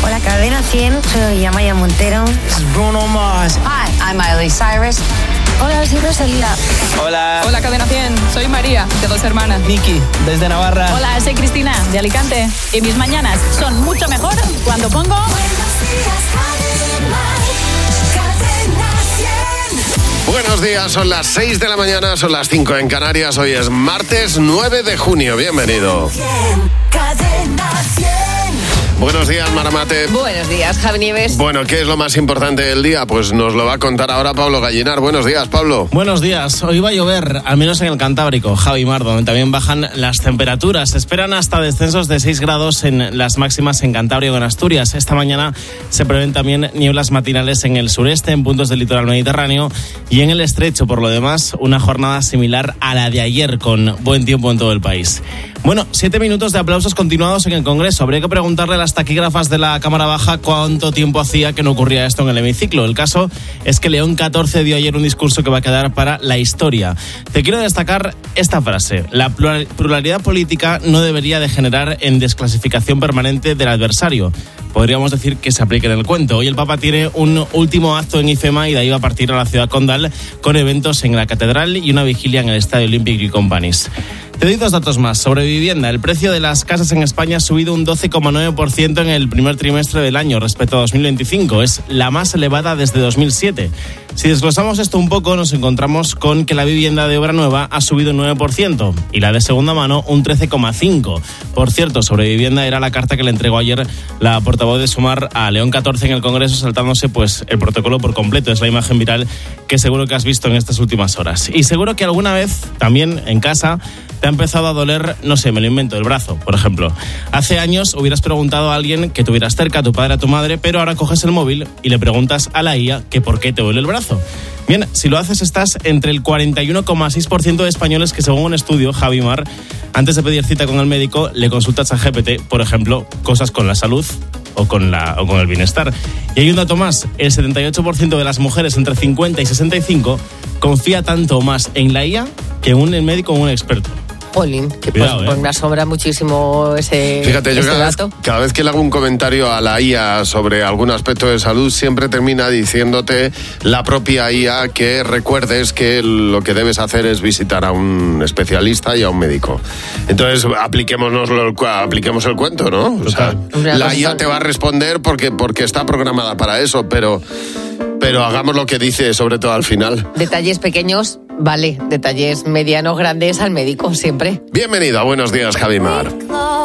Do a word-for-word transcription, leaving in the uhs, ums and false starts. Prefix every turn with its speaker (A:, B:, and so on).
A: Hola, Cadena cien, soy Amaya Montero.
B: This is Bruno Mars.
C: Hi, I'm Miley Cyrus.
A: Hola, soy Rosalía.
D: Hola.
E: Hola, Cadena cien, soy María, de Dos Hermanas.
D: Miki, desde Navarra.
F: Hola, soy Cristina, de Alicante. Y mis mañanas son mucho mejor cuando pongo...
G: Buenos días, son las seis de la mañana, son las cinco en Canarias. Hoy es martes nueve de junio. Bienvenido. Buenos días, Maramate.
C: Buenos días, Javi Nieves.
G: Bueno, ¿qué es lo más importante del día? Pues nos lo va a contar ahora Pablo Gallinar. Buenos días, Pablo.
H: Buenos días. Hoy va a llover, al menos en el Cantábrico, Javi Mar, donde también bajan las temperaturas. Se esperan hasta descensos de seis grados en las máximas en Cantabria o en Asturias. Esta mañana se prevén también nieblas matinales en el sureste, en puntos del litoral mediterráneo y en el estrecho. Por lo demás, una jornada similar a la de ayer, con buen tiempo en todo el país. Bueno, siete minutos de aplausos continuados en el Congreso. Habría que preguntarle a las taquígrafas de la Cámara Baja cuánto tiempo hacía que no ocurría esto en el hemiciclo. El caso es que León catorce dio ayer un discurso que va a quedar para la historia. Te quiero destacar esta frase: la pluralidad política no debería degenerar en desclasificación permanente del adversario. Podríamos decir que se aplique en el cuento. Hoy el Papa tiene un último acto en IFEMA y de ahí va a partir a la ciudad condal con eventos en la catedral y una vigilia en el Estadio Olímpico y Companys. Te doy dos datos más. Sobre vivienda, el precio de las casas en España ha subido un doce coma nueve por ciento en el primer trimestre del año respecto a dos mil veinticinco. Es la más elevada desde dos mil siete. Si desglosamos esto un poco, nos encontramos con que la vivienda de obra nueva ha subido un nueve por ciento y la de segunda mano un trece coma cinco por ciento. Por cierto, sobre vivienda era la carta que le entregó ayer la portavoz de Sumar a León catorce en el Congreso, saltándose pues el protocolo por completo. Es la imagen viral que seguro que has visto en estas últimas horas. Y seguro que alguna vez, también en casa, te ha empezado a doler, no sé, me lo invento, el brazo, por ejemplo. Hace años hubieras preguntado a alguien que tuvieras cerca, a tu padre, a tu madre, pero ahora coges el móvil y le preguntas a la I A que por qué te duele el brazo. Bien, si lo haces estás entre el cuarenta y uno coma seis por ciento de españoles que, según un estudio, Javi Mar, antes de pedir cita con el médico, le consultas a G P T, por ejemplo, cosas con la salud o con, la, o con el bienestar. Y hay un dato más: el setenta y ocho por ciento de las mujeres entre cincuenta y sesenta y cinco confía tanto más en la I A que en un médico o un experto.
C: Jolín, que
H: Cuidado,
C: pues,
H: eh.
C: pues me asombra muchísimo ese,
G: Fíjate, yo
C: ese
G: cada vez,
C: dato.
G: cada vez que le hago un comentario a la I A sobre algún aspecto de salud, siempre termina diciéndote la propia I A que recuerdes que lo que debes hacer es visitar a un especialista y a un médico. Entonces, apliquémonos, apliquemos el cuento, ¿no? O sea, la I A te va a responder porque, porque está programada para eso, pero, pero hagamos lo que dice, sobre todo al final.
C: Detalles pequeños, vale. Detalles medianos, grandes, al médico, siempre.
G: Bienvenido a Buenos Días, Javi Mar.